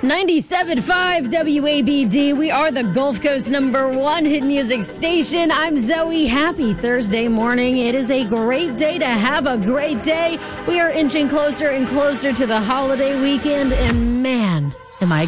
97.5 WABD. We are the Gulf Coast #1 hit music station. I'm Zoe. Happy Thursday morning. It is a great day to have a great day. We are inching closer and closer to the holiday weekend, and man, am I